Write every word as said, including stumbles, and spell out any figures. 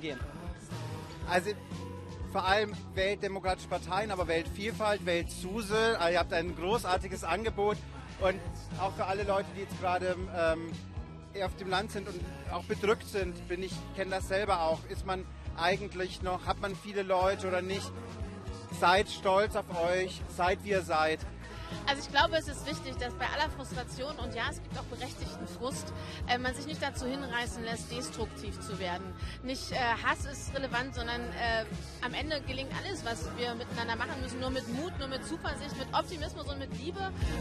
angehen? Also vor allem wählt demokratische Parteien, aber wählt Vielfalt, wählt SUSE. Also ihr habt ein großartiges Angebot und auch für alle Leute, die jetzt gerade ähm, eher auf dem Land sind und auch bedrückt sind, bin ich, kenne das selber auch, ist man eigentlich noch, hat man viele Leute oder nicht? Seid stolz auf euch, seid wie ihr seid. Also ich glaube, es ist wichtig, dass bei aller Frustration, und ja, es gibt auch berechtigten Frust, äh, man sich nicht dazu hinreißen lässt, destruktiv zu werden. Nicht äh, Hass ist relevant, sondern äh, am Ende gelingt alles, was wir miteinander machen müssen, nur mit Mut, nur mit Zuversicht, mit Optimismus und mit Liebe.